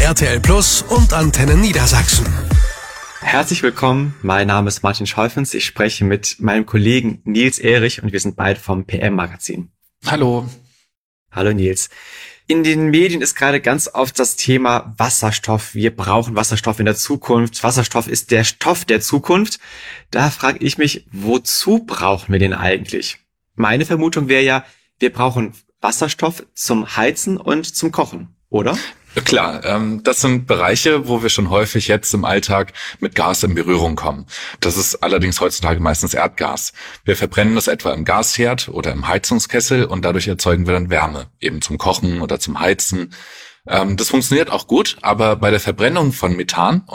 RTL Plus und Antenne Niedersachsen. Herzlich willkommen, mein Name ist Martin Scholfens. Ich spreche mit meinem Kollegen Nils Ehrich und wir sind beide vom PM-Magazin. Hallo. Hallo Nils. In den Medien ist gerade ganz oft das Thema Wasserstoff. Wir brauchen Wasserstoff in der Zukunft. Wasserstoff ist der Stoff der Zukunft. Da frage ich mich, wozu brauchen wir den eigentlich? Meine Vermutung wäre ja, wir brauchen Wasserstoff zum Heizen und zum Kochen, oder? Klar, das sind Bereiche, wo wir schon häufig jetzt im Alltag mit Gas in Berührung kommen. Das ist allerdings heutzutage meistens Erdgas. Wir verbrennen das etwa im Gasherd oder im Heizungskessel und dadurch erzeugen wir dann Wärme, eben zum Kochen oder zum Heizen. Das funktioniert auch gut, aber bei der Verbrennung von Methan